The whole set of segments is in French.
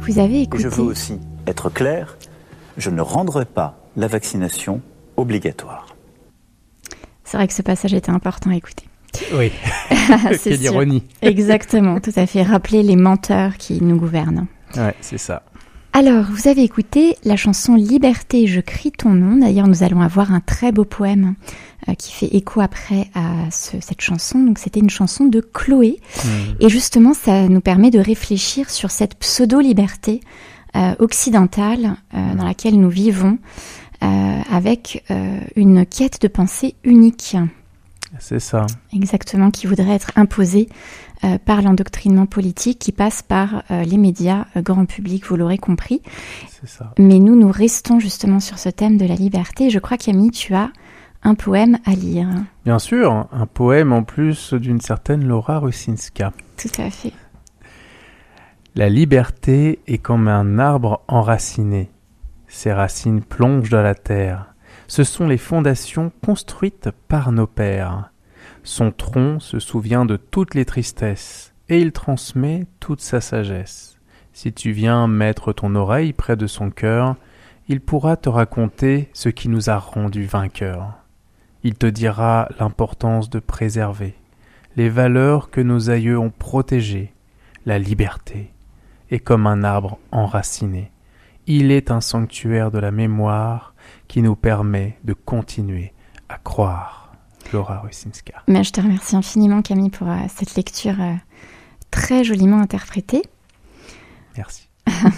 Vous avez écouté. Et je veux aussi être clair, je ne rendrai pas la vaccination obligatoire. C'est vrai que ce passage était important à écouter. Oui, quelle ironie. Exactement, tout à fait. Rappeler les menteurs qui nous gouvernent. Ouais, c'est ça. Alors, vous avez écouté la chanson « Liberté, je crie ton nom ». D'ailleurs, nous allons avoir un très beau poème qui fait écho après à cette chanson. Donc, c'était une chanson de Chloé. Et justement, ça nous permet de réfléchir sur cette pseudo-liberté occidentale dans laquelle nous vivons avec une quête de pensée unique. C'est ça. Exactement, qui voudrait être imposée par l'endoctrinement politique qui passe par les médias grand public, vous l'aurez compris. C'est ça. Mais nous restons justement sur ce thème de la liberté. Je crois, Camille, tu as un poème à lire. Bien sûr, un poème en plus d'une certaine Laura Rusinska. Tout à fait. La liberté est comme un arbre enraciné. Ses racines plongent dans la terre. Ce sont les fondations construites par nos pères. Son tronc se souvient de toutes les tristesses, et il transmet toute sa sagesse. Si tu viens mettre ton oreille près de son cœur, il pourra te raconter ce qui nous a rendus vainqueurs. Il te dira l'importance de préserver les valeurs que nos aïeux ont protégées. La liberté est comme un arbre enraciné. Il est un sanctuaire de la mémoire qui nous permet de continuer à croire. Laura Rusinska. Mais je te remercie infiniment, Camille, pour cette lecture très joliment interprétée. Merci.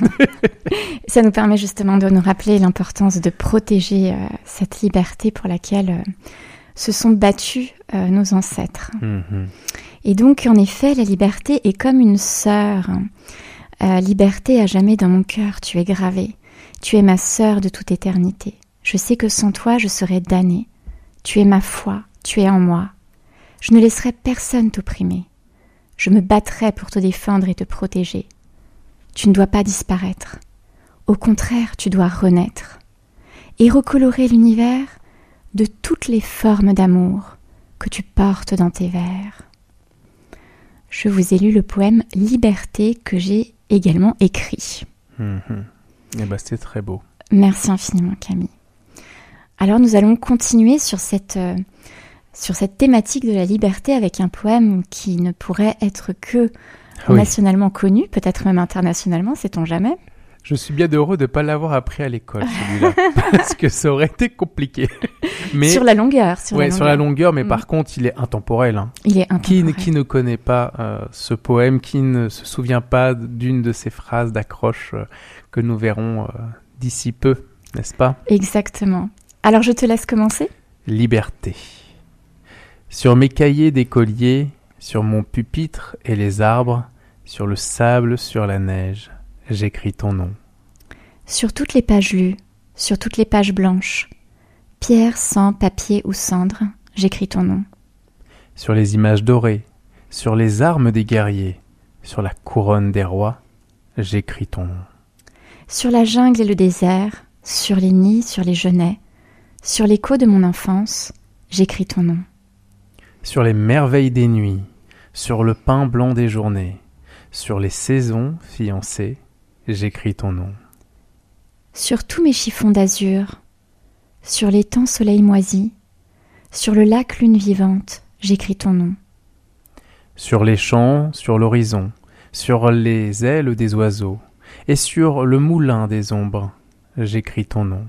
Ça nous permet justement de nous rappeler l'importance de protéger cette liberté pour laquelle se sont battus nos ancêtres. Et donc, en effet, la liberté est comme une sœur. Liberté à jamais dans mon cœur, tu es gravée. Tu es ma sœur de toute éternité. Je sais que sans toi, je serais damnée. Tu es ma foi, tu es en moi. Je ne laisserai personne t'opprimer. Je me battrai pour te défendre et te protéger. Tu ne dois pas disparaître. Au contraire, tu dois renaître et recolorer l'univers de toutes les formes d'amour que tu portes dans tes vers. Je vous ai lu le poème « Liberté » que j'ai également écrit. Eh ben, c'est très beau. Merci infiniment, Camille. Alors, nous allons continuer sur cette thématique de la liberté avec un poème qui ne pourrait être que nationalement connu, peut-être même internationalement, sait-on jamais. Je suis bien heureux de ne pas l'avoir appris à l'école, celui-là, parce que ça aurait été compliqué. Mais, sur la longueur. Sur la longueur, mais par contre, il est intemporel. Hein. Il est intemporel. Qui ne connaît pas ce poème, qui ne se souvient pas d'une de ces phrases d'accroche que nous verrons d'ici peu, n'est-ce pas ? Exactement. Alors, je te laisse commencer. Liberté. Sur mes cahiers d'écolier, sur mon pupitre et les arbres, sur le sable, sur la neige, j'écris ton nom. Sur toutes les pages lues, sur toutes les pages blanches, pierre, sang, papier ou cendre, j'écris ton nom. Sur les images dorées, sur les armes des guerriers, sur la couronne des rois, j'écris ton nom. Sur la jungle et le désert, sur les nids, sur les genêts, sur l'écho de mon enfance, j'écris ton nom. Sur les merveilles des nuits, sur le pain blanc des journées, sur les saisons fiancées, j'écris ton nom. Sur tous mes chiffons d'azur, sur l'étang soleil moisi, sur le lac lune vivante, j'écris ton nom. Sur les champs, sur l'horizon, sur les ailes des oiseaux, et sur le moulin des ombres, j'écris ton nom.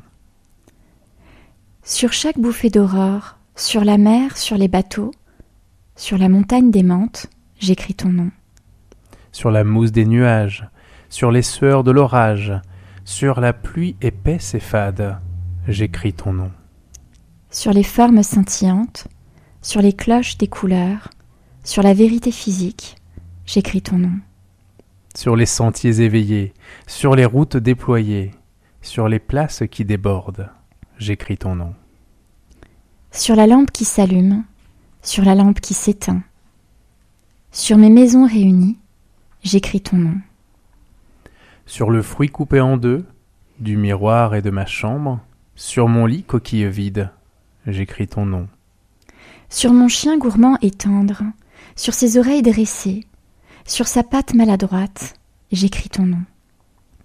Sur chaque bouffée d'aurore, sur la mer, sur les bateaux, sur la montagne d'aimante, j'écris ton nom. Sur la mousse des nuages, sur les sueurs de l'orage, sur la pluie épaisse et fade, j'écris ton nom. Sur les formes scintillantes, sur les cloches des couleurs, sur la vérité physique, j'écris ton nom. Sur les sentiers éveillés, sur les routes déployées, sur les places qui débordent, j'écris ton nom. Sur la lampe qui s'allume, sur la lampe qui s'éteint, sur mes maisons réunies, j'écris ton nom. Sur le fruit coupé en deux, du miroir et de ma chambre, sur mon lit coquille vide, j'écris ton nom. Sur mon chien gourmand et tendre, sur ses oreilles dressées, sur sa patte maladroite, j'écris ton nom.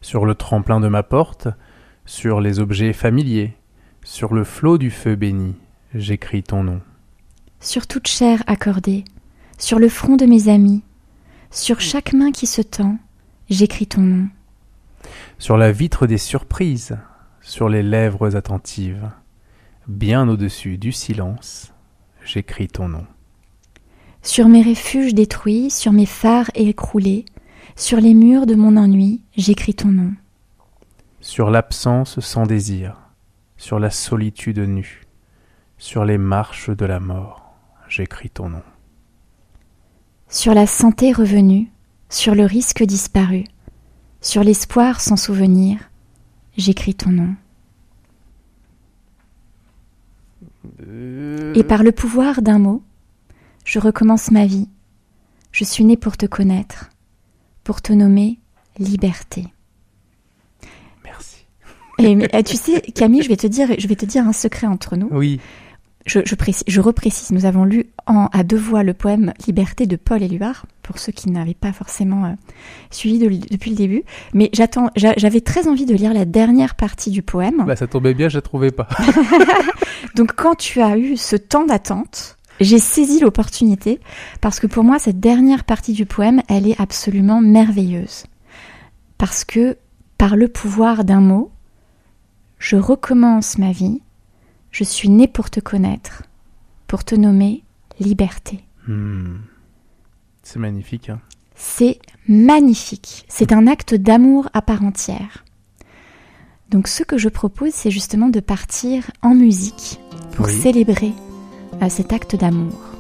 Sur le tremplin de ma porte, sur les objets familiers, sur le flot du feu béni, j'écris ton nom. Sur toute chair accordée, sur le front de mes amis, sur chaque main qui se tend, j'écris ton nom. Sur la vitre des surprises, sur les lèvres attentives, bien au-dessus du silence, j'écris ton nom. Sur mes refuges détruits, sur mes phares écroulés, sur les murs de mon ennui, j'écris ton nom. Sur l'absence sans désir, sur la solitude nue, sur les marches de la mort, j'écris ton nom. Sur la santé revenue, sur le risque disparu, sur l'espoir sans souvenir, j'écris ton nom. Et par le pouvoir d'un mot, je recommence ma vie. Je suis née pour te connaître, pour te nommer liberté. Merci. Et tu sais, Camille, je vais te dire un secret entre nous. Oui. Je reprécise, nous avons lu à deux voix le poème Liberté de Paul Éluard, pour ceux qui n'avaient pas forcément suivi depuis le début. Mais j'avais très envie de lire la dernière partie du poème. Bah ça tombait bien, je la trouvais pas. Donc quand tu as eu ce temps d'attente, j'ai saisi l'opportunité, parce que pour moi, cette dernière partie du poème, elle est absolument merveilleuse. Parce que, par le pouvoir d'un mot, je recommence ma vie. Je suis née pour te connaître, pour te nommer liberté. C'est magnifique. Hein. C'est magnifique. C'est un acte d'amour à part entière. Donc ce que je propose, c'est justement de partir en musique pour célébrer cet acte d'amour.